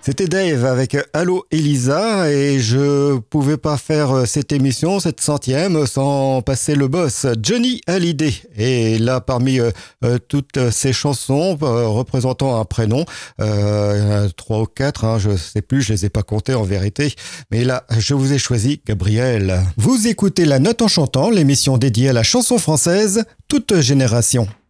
C'était Dave avec Allô Elisa et je pouvais pas faire cette émission, cette centième, sans passer le boss, Johnny Hallyday. Et là, parmi toutes ces chansons représentant un prénom, il y en a 3 ou 4, je sais plus, je les ai pas comptés en vérité. Mais là, je vous ai choisi Gabriel. Vous écoutez La Note en chantant, l'émission dédiée à la chanson française, toute génération.